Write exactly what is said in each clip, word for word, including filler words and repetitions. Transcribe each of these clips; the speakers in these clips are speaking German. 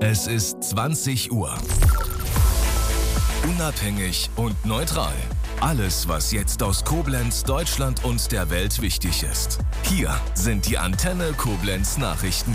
Es ist zwanzig Uhr. Unabhängig und neutral. Alles, was jetzt aus Koblenz, Deutschland und der Welt wichtig ist. Hier sind die Antenne Koblenz Nachrichten.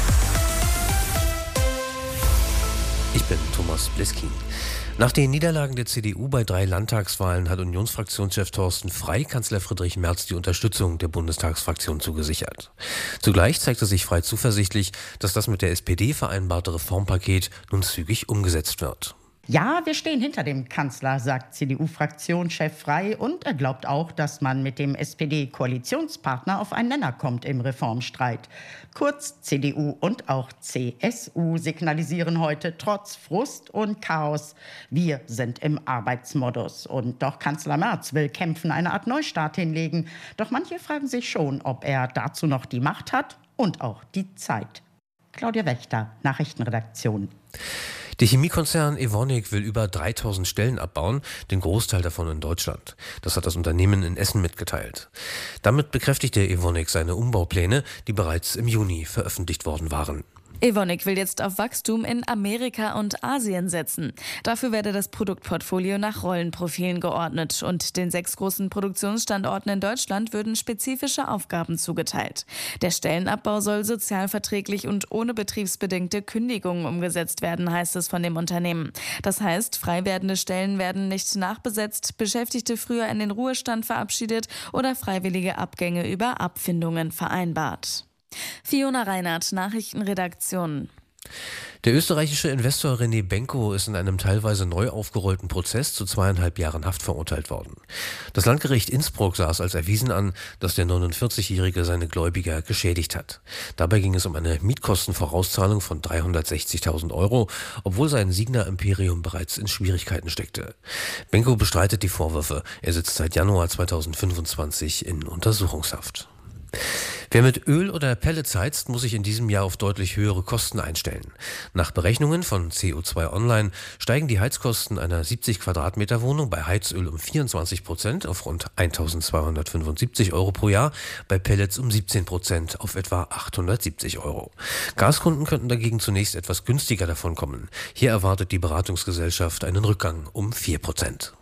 Ich bin Thomas Bliskin. Nach den Niederlagen der C D U bei drei Landtagswahlen hat Unionsfraktionschef Thorsten Frey Kanzler Friedrich Merz die Unterstützung der Bundestagsfraktion zugesichert. Zugleich zeigte sich Frey zuversichtlich, dass das mit der S P D vereinbarte Reformpaket nun zügig umgesetzt wird. Ja, wir stehen hinter dem Kanzler, sagt C D U-Fraktionschef Frey, und er glaubt auch, dass man mit dem S P D-Koalitionspartner auf einen Nenner kommt im Reformstreit. Kurz, C D U und auch C S U signalisieren heute trotz Frust und Chaos: Wir sind im Arbeitsmodus. Und doch Kanzler Merz will kämpfen, eine Art Neustart hinlegen. Doch manche fragen sich schon, ob er dazu noch die Macht hat und auch die Zeit. Claudia Wächter, Nachrichtenredaktion. Der Chemiekonzern Evonik will über dreitausend Stellen abbauen, den Großteil davon in Deutschland. Das hat das Unternehmen in Essen mitgeteilt. Damit bekräftigte Evonik seine Umbaupläne, die bereits im Juni veröffentlicht worden waren. Evonik will jetzt auf Wachstum in Amerika und Asien setzen. Dafür werde das Produktportfolio nach Rollenprofilen geordnet und den sechs großen Produktionsstandorten in Deutschland würden spezifische Aufgaben zugeteilt. Der Stellenabbau soll sozialverträglich und ohne betriebsbedingte Kündigungen umgesetzt werden, heißt es von dem Unternehmen. Das heißt, frei werdende Stellen werden nicht nachbesetzt, Beschäftigte früher in den Ruhestand verabschiedet oder freiwillige Abgänge über Abfindungen vereinbart. Fiona Reinhardt, Nachrichtenredaktion. Der österreichische Investor René Benko ist in einem teilweise neu aufgerollten Prozess zu zweieinhalb Jahren Haft verurteilt worden. Das Landgericht Innsbruck sah es als erwiesen an, dass der neunundvierzigjährige seine Gläubiger geschädigt hat. Dabei ging es um eine Mietkostenvorauszahlung von dreihundertsechzigtausend Euro, obwohl sein Signa-Imperium bereits in Schwierigkeiten steckte. Benko bestreitet die Vorwürfe. Er sitzt seit Januar zweitausendfünfundzwanzig in Untersuchungshaft. Wer mit Öl oder Pellets heizt, muss sich in diesem Jahr auf deutlich höhere Kosten einstellen. Nach Berechnungen von C O zwei Online steigen die Heizkosten einer siebzig Quadratmeter Wohnung bei Heizöl um vierundzwanzig Prozent auf rund eintausendzweihundertfünfundsiebzig Euro pro Jahr, bei Pellets um siebzehn Prozent auf etwa achthundertsiebzig Euro. Gaskunden könnten dagegen zunächst etwas günstiger davon kommen. Hier erwartet die Beratungsgesellschaft einen Rückgang um vier Prozent.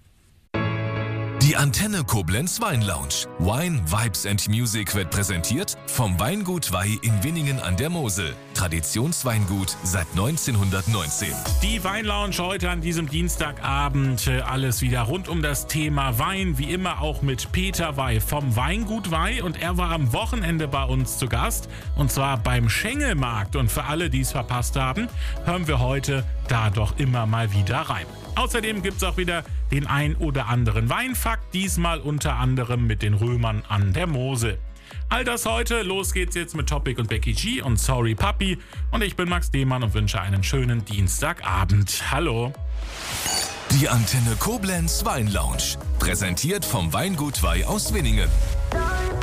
Die Antenne Koblenz Wein Lounge. Wine, Vibes and Music wird präsentiert vom Weingut Wey in Winningen an der Mosel. Traditionsweingut seit neunzehnhundertneunzehn. Die Wein Lounge heute an diesem Dienstagabend. Alles wieder rund um das Thema Wein. Wie immer auch mit Peter Wey vom Weingut Wey. Und er war am Wochenende bei uns zu Gast. Und zwar beim Schengelmarkt. Und für alle, die es verpasst haben, hören wir heute da doch immer mal wieder rein. Außerdem gibt es auch wieder den ein oder anderen Weinfakt, diesmal unter anderem mit den Römern an der Mosel. All das heute, los geht's jetzt mit Topic und Becky G und Sorry Papi. Und ich bin Max Dehmann und wünsche einen schönen Dienstagabend. Hallo. Die Antenne Koblenz Wein Lounge, präsentiert vom Weingut Wey aus Winningen.